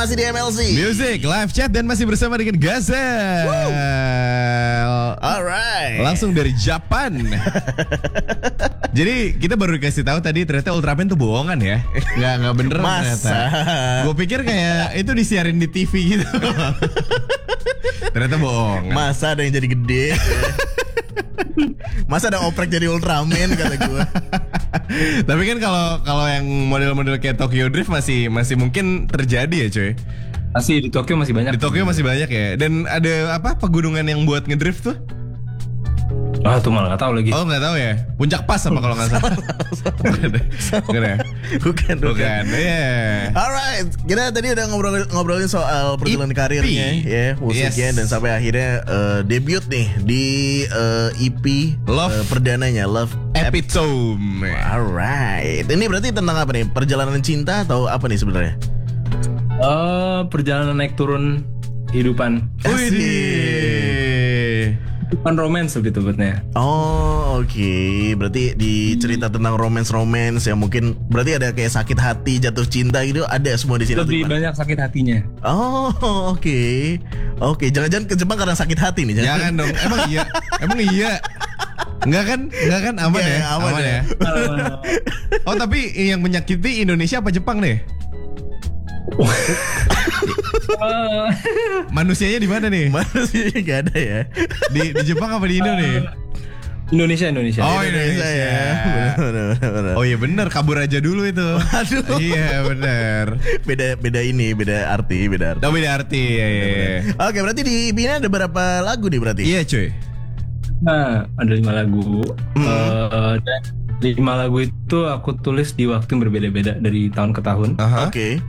masih di MLC Music, live chat dan masih bersama dengan Gazel. Alright. Langsung dari Japan. Jadi kita baru dikasih tahu tadi ternyata Ultraman tuh bohongan ya. Nggak bener ternyata. Gue pikir kayak itu disiarin di TV gitu. Ternyata bohong. Masa ada yang jadi gede? Masa ada oprek jadi Ultraman kata gue. Tapi kan kalau yang model-model kayak Tokyo Drift masih mungkin terjadi ya cuy. Masih di Tokyo masih banyak. Di Tokyo masih banyak ya. Dan ada apa pegunungan yang buat ngedrift tuh? Ah tuh malah nggak tahu lagi. Oh nggak tahu ya. Puncak Pas apa kalau nggak salah? Bukan ya? Bukan. Iya. Alright, kita tadi udah ngobrolin soal perjalanan karirnya, ya musiknya, dan sampai akhirnya debut nih di EP Love perdananya, Love Epitome. Alright, ini berarti tentang apa nih? Perjalanan cinta atau apa nih sebenarnya? Perjalanan naik turun kehidupan. Bukan romance lebih tepatnya. Oh oke. Berarti di cerita tentang romance yang mungkin berarti ada kayak sakit hati, jatuh cinta gitu, ada semua di sini. Lebih banyak sakit hatinya. Oh oke. Jangan-jangan ke Jepang karena sakit hati nih? Jangan dong. Emang iya. Enggak kan aman ya? Aman ya. Oh tapi yang menyakiti Indonesia apa Jepang nih? Manusianya di mana nih? Manusianya gak ada ya. Di Jepang apa di Indo nih? Indonesia. Oh Indonesia ya. Benar. Oh iya benar, kabur aja dulu itu. Aduh. Iya benar. Beda arti. Oh beda arti. Iya. Oke, berarti di EP ini ada berapa lagu nih berarti? Iya cuy. Nah, ada 5 lagu. Dan 5 lagu itu aku tulis di waktu yang berbeda-beda dari tahun ke tahun. Oke.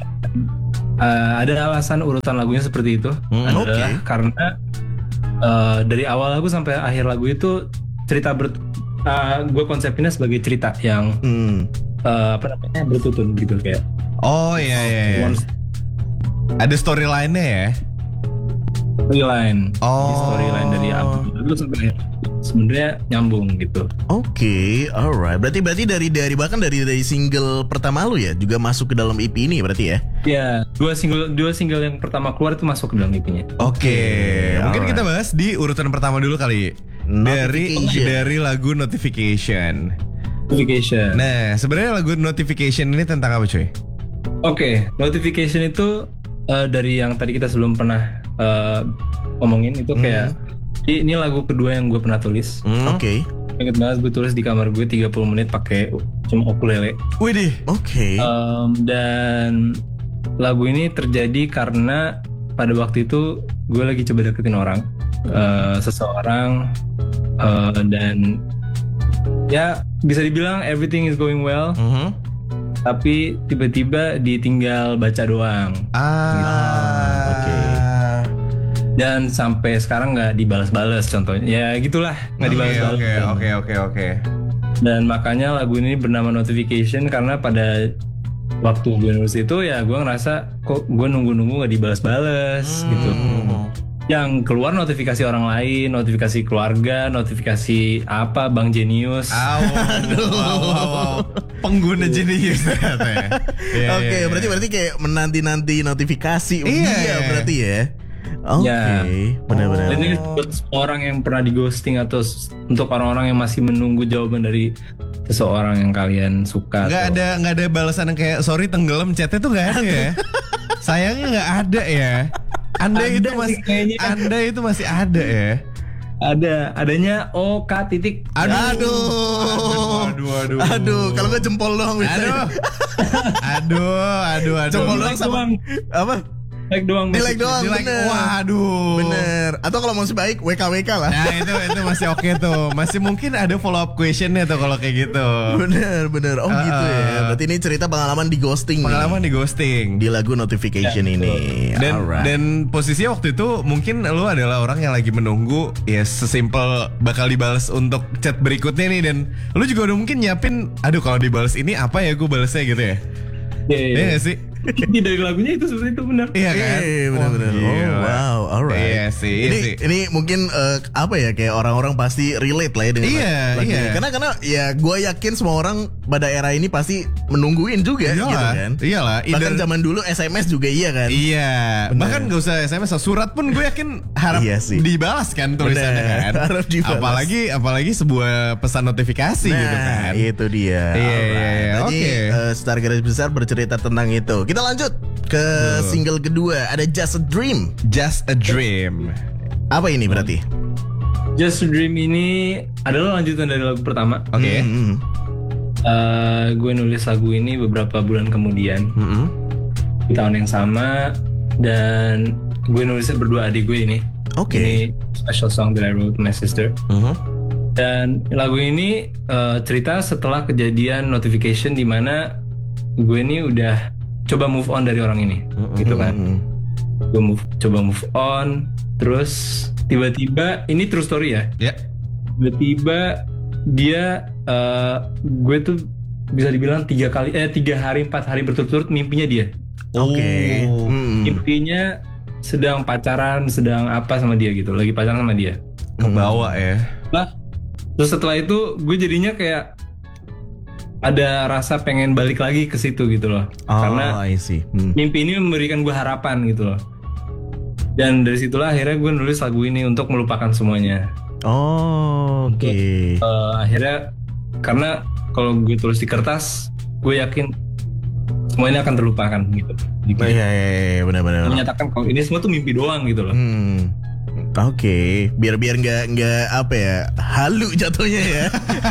Ada alasan urutan lagunya seperti itu. Adalah karena dari awal lagu sampai akhir lagu itu cerita gue konsepinnya sebagai cerita yang bertutur gitu kayak. Oh iya. Ada storyline-nya ya. Storyline. Oh. Storyline dari album dulu sampai akhir. Sebenarnya nyambung gitu. Oke, alright. Berarti dari bahkan dari single pertama lu ya juga masuk ke dalam EP ini berarti ya? Iya, dua single yang pertama keluar itu masuk ke dalam EP-nya. Oke. Mungkin kita bahas di urutan pertama dulu kali. Dari lagu Notification. Nah, sebenarnya lagu Notification ini tentang apa cuy? Oke, Notification itu dari yang tadi kita sebelum pernah omongin itu kayak ini lagu kedua yang gue pernah tulis. Oke. Ingat banget gue tulis di kamar gue 30 menit pakai cuma ukulele. Widih. Oke. Dan lagu ini terjadi karena pada waktu itu gue lagi coba deketin orang, seseorang, dan ya bisa dibilang everything is going well. Tapi tiba-tiba ditinggal baca doang. Oke. Dan sampai sekarang nggak dibalas-balas contohnya. Ya gitulah, nggak dibalas-balas. Oke. Dan makanya lagu ini bernama Notification karena pada waktu gue nulis itu ya gue ngerasa kok gue nunggu nggak dibalas-balas gitu. Yang keluar notifikasi orang lain, notifikasi keluarga, notifikasi apa Bang Genius. Pengguna Genius ternyata ya. Oke, berarti kayak menanti notifikasi. Iya berarti ya. Oke, benar-benar. Ini buat orang yang pernah di ghosting atau untuk orang-orang yang masih menunggu jawaban dari seseorang yang kalian suka. Nggak ada balasan yang kayak sorry tenggelam chatnya tuh nggak ada ya. Sayangnya nggak ada ya. Anda itu masih ada ya. Adanya OK. Aduh, kalau nggak jempol doang bisa. Aduh. Jempol doang sama apa? Like doang. Like doang, bener. Waduh. Bener. Atau kalau masih baik WK lah. Nah itu masih oke tuh. Masih mungkin ada follow up questionnya tuh kalau kayak gitu. Bener. Oh gitu ya. Berarti ini cerita pengalaman di ghosting. Di lagu Notification ini. Dan posisinya waktu itu mungkin lu adalah orang yang lagi menunggu ya sesimpel bakal dibalas untuk chat berikutnya nih. Dan lu juga udah mungkin nyiapin, aduh kalau dibalas ini apa ya gue balasnya gitu ya. Iya gak sih? Dari lagunya itu seperti itu benar. Iya kan? Benar. Oh wow, alright. Iya sih. Ini mungkin apa ya, kayak orang-orang pasti relate lah ya dengan lagu ini. Karena ya gue yakin semua orang pada era ini pasti menungguin juga gitu kan. Iyalah. Bahkan zaman dulu SMS juga iya kan. Iya. Bener. Bahkan gak usah SMS, surat pun gue yakin harap dibalas kan tulisannya kan. Harap dibalas. Apalagi sebuah pesan notifikasi gitu kan. Itu dia. Iya. Oke. Secara garis besar bercerita tentang itu. Kita lanjut ke single kedua. Ada Just a Dream. Just a Dream. Apa ini berarti? Just a Dream ini adalah lanjutan dari lagu pertama. Oke. Gue nulis lagu ini beberapa bulan kemudian di tahun yang sama, dan gue nulisnya berdua adik gue ini. Oke. Ini special song that I wrote with my sister. Dan lagu ini cerita setelah kejadian notification di mana gue ini udah coba move on dari orang ini, gitu kan. Gue coba move on, terus tiba-tiba ini true story ya. Tiba-tiba dia gue tuh bisa dibilang 3 hari 4 hari berturut-turut mimpinya dia. Oke. Mimpinya sedang pacaran, sedang apa sama dia gitu, lagi pacaran sama dia. Kebawa ya. Lah, terus setelah itu gue jadinya kayak ada rasa pengen balik lagi ke situ gitu loh. Karena mimpi ini memberikan gue harapan gitu loh. Dan dari situlah akhirnya gue nulis lagu ini untuk melupakan semuanya. Oke. Akhirnya karena kalau gue tulis di kertas, gue yakin semuanya akan terlupakan gitu. Iya, benar-benar. Menyatakan kalau ini semua tuh mimpi doang gitu loh. Oke, biar nggak apa ya, halu jatuhnya ya.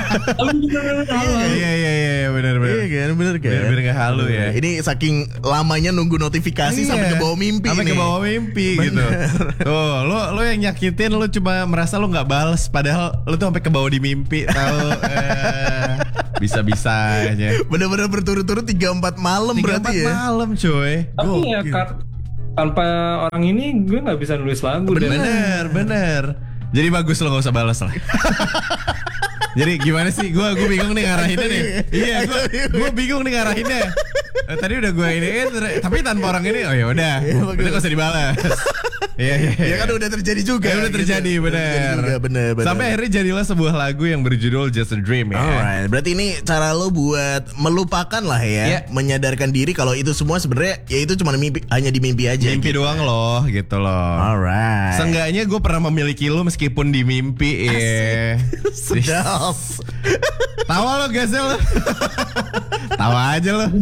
Iya, benar. Iya kan, benar kan. Biar nggak halu ya. Ini saking lamanya nunggu notifikasi sampai ke bawah mimpi. Sampai ke bawah mimpi gitu. Tuh, lo yang nyakitin, lo cuma merasa lo nggak bales, padahal lo tuh sampai ke bawah di mimpi, tahu? Bisa-bisanya. Bener-bener berturut-turut 3-4 malam berarti ya. 3-4 malam coy. Tapi ya tanpa orang ini gue nggak bisa nulis lagu. Bener. Jadi bagus lo nggak usah balas lah. Jadi gimana sih? Gue bingung nih ngarahinnya nih. Iya, gue bingung nih ngarahinnya. Tadi udah gue ini, tapi tanpa orang ini, oh ya udah nggak usah dibalas. Iya. Ya kan udah terjadi juga. Udah terjadi, bener. Sampai akhirnya jadilah sebuah lagu yang berjudul Just a Dream ya. Alright, berarti ini cara lo buat melupakan lah ya, menyadarkan diri kalau itu semua sebenarnya ya itu cuma mimpi, hanya di mimpi aja. Mimpi gitu. doang loh, gitu loh. Alright. Seenggaknya gue pernah memiliki lo meskipun di mimpi. Sedap. Tawa lo Gazel. Tawa aja lo.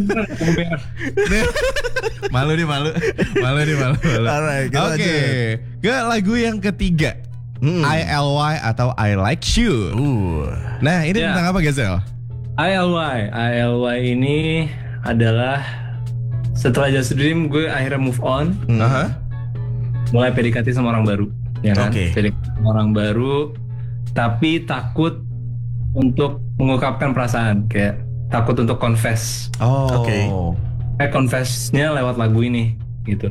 Malu nih. Alright, Oke. Ke lagu yang ketiga. ILY atau I Like You. Nah, ini tentang apa Gazel? ILY ini adalah setelah Just a Dream gue akhirnya move on. Mulai PDKT sama orang baru, ya kan? PDKT sama orang baru, tapi takut untuk mengungkapkan perasaan, kayak takut untuk confess. Confess-nya lewat lagu ini gitu.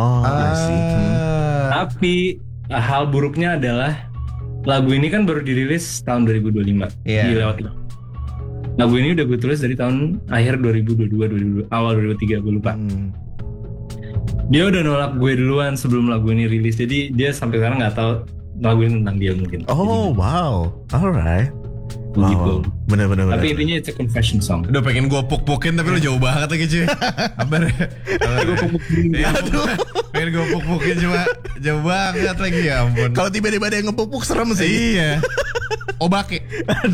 Tapi hal buruknya adalah lagu ini kan baru dirilis tahun 2025. Dilewati. Lagu ini udah gue tulis dari tahun akhir 2022, awal 2023, gue lupa. Dia udah nolak gue duluan sebelum lagu ini rilis, jadi dia sampai sekarang nggak tahu lagu ini tentang dia mungkin. Wow, alright. Gitu. Bener. Tapi intinya it's a confession song. Udah pengen gue puk-pukin tapi lu jauh banget lagi cuy. Pengen gue puk-pukin cuma jauh banget lagi, ya ampun. Kalau tiba-tiba ada yang ngepuk-puk serem sih. Iya. Obake.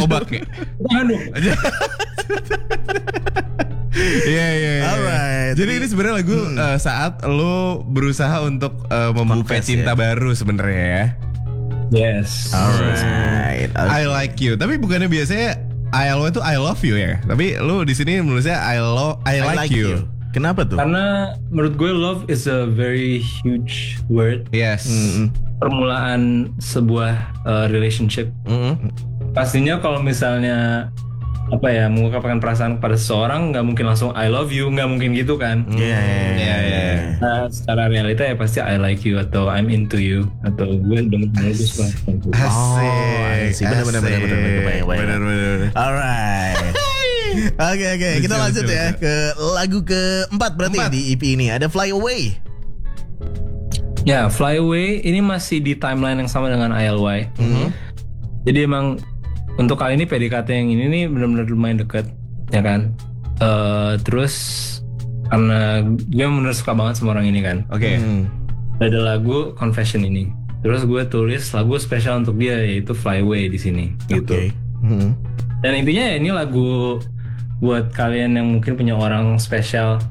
Iya. Alright. Jadi ini sebenarnya lagu saat lo berusaha untuk membuka cinta baru sebenarnya ya. Yes. Alright. I like you. Tapi bukannya biasanya ILO itu I love you ya. Tapi lu di sini menulisnya I like you. Kenapa tuh? Karena menurut gue love is a very huge word. Yes. Permulaan sebuah relationship. Pastinya kalau misalnya mengungkapkan perasaan kepada seseorang, nggak mungkin langsung I love you, nggak mungkin gitu kan? Iya. Nah, secara realita ya pasti I like you atau I'm into you atau gue demen bagus lah. Asik. Bener. Alright. Oke. Kita lanjut ya ke lagu keempat berarti di EP ini. Ada Fly Away. Ya, Fly Away ini masih di timeline yang sama dengan ILY. Jadi emang untuk kali ini PDKT yang ini nih benar-benar lumayan dekat, ya kan? Terus karena gue bener suka banget sama orang ini kan. Oke. Ada lagu Confession ini. Terus gue tulis lagu spesial untuk dia yaitu Fly Away di sini gitu. Oke. Dan intinya ya ini lagu buat kalian yang mungkin punya orang spesial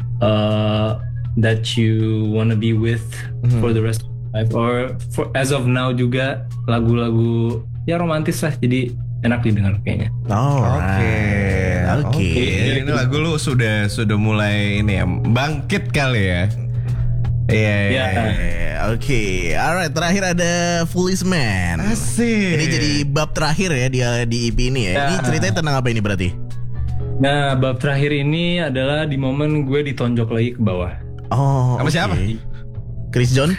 that you wanna be with for the rest of life, or for as of now juga lagu-lagu ya romantis lah, jadi enak didengar kayaknya. Oke. Ini lagu lu sudah mulai ini ya, bangkit kali ya. Iya. Oke. Alright, terakhir ada Foolish Man. Asik. Ini jadi bab terakhir ya dia di EP ini ya. Ini ceritanya tentang apa ini berarti? Nah, bab terakhir ini adalah di momen gue ditonjok lagi ke bawah. Oh, sama siapa? Chris John.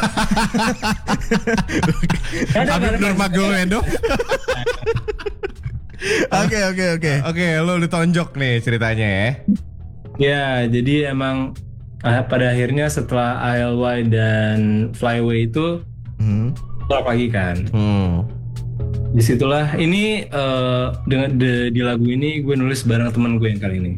Habib Nurmagomedov. Oke, lo ditonjok nih ceritanya ya. Ya, jadi emang pada akhirnya setelah ILY dan Fly Away itu tolak lagi kan. Disitulah ini dengan di lagu ini gue nulis bareng teman gue yang kali ini.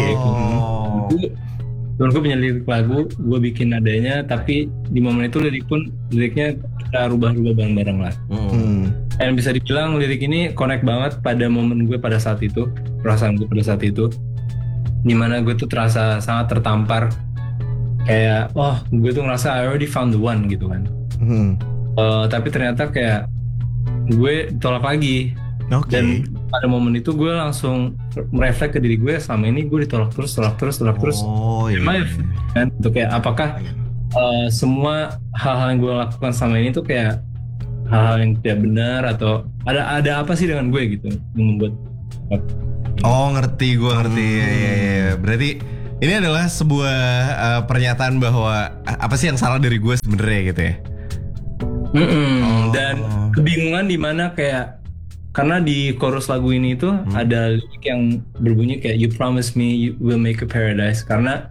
Temen gue punya lirik lagu, gue bikin nadanya, tapi di momen itu liriknya kita rubah-rubah bareng-bareng lah. Dan bisa dibilang lirik ini connect banget pada momen gue pada saat itu, perasaan gue pada saat itu, dimana gue tuh terasa sangat tertampar, kayak gue tuh ngerasa I already found the one gitu kan. Tapi ternyata kayak gue ditolak lagi. Dan pada momen itu gue langsung mereflek ke diri gue, selama ini gue ditolak terus. Kan untuk kayak apakah semua hal-hal yang gue lakukan selama ini tuh kayak hal-hal yang tidak benar, atau ada apa sih dengan gue gitu yang membuat. Ngerti. Ya. Berarti ini adalah sebuah pernyataan bahwa apa sih yang salah dari gue sebenarnya gitu ya. Dan kebingungan di mana kayak, karena di chorus lagu ini itu ada lirik yang berbunyi kayak you promise me you will make a paradise, karena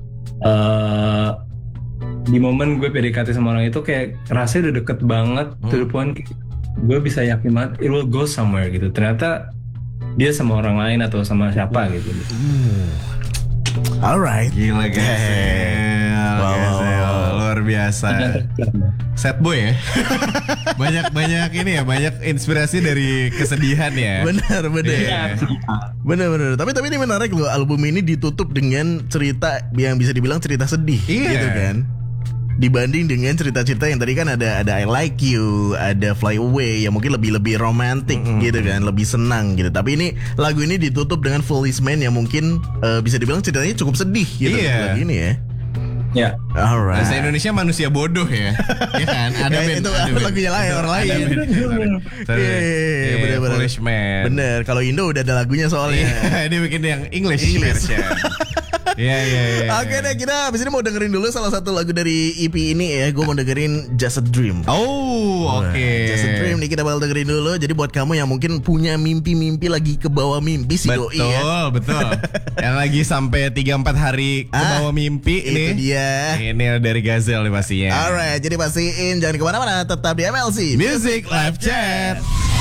di momen gue PDKT sama orang itu kayak rasanya udah deket banget to the point gue bisa yakin banget it will go somewhere gitu. Ternyata dia sama orang lain atau sama siapa gitu. Alright. Gila guys. Luar biasa. Sad boy ya. banyak ini ya, banyak inspirasi dari kesedihan ya. Benar. Tapi ini menarik loh, album ini ditutup dengan cerita yang bisa dibilang cerita sedih gitu kan. Dibanding dengan cerita-cerita yang tadi kan ada I Like You, ada Fly Away yang mungkin lebih romantis gitu kan, lebih senang gitu. Tapi ini lagu ini ditutup dengan Foolish Man yang mungkin bisa dibilang ceritanya cukup sedih gitu lagu ini ya. Ya. Alright. Bahasa Indonesia manusia bodoh ya. Iya kan? Ada itu lagunya lain, orang lain. Bener. Foolish Man. Bener. Kalau Indo udah ada lagunya soalnya. Dia bikin yang English version. Iya. Oke deh, kita abis ini mau dengerin dulu salah satu lagu dari EP ini ya. Gue mau dengerin Just a Dream. Oke. Just a Dream nih kita bakal dengerin dulu. Jadi buat kamu yang mungkin punya mimpi-mimpi lagi ke bawah mimpi si doi ya. Betul. Yang lagi sampai 3-4 hari ke bawah mimpi ini. Itu dia. Ini dari Gazelle nih pastinya. Alright, jadi pastiin jangan kemana-mana, tetap di MLC Music Live Chat.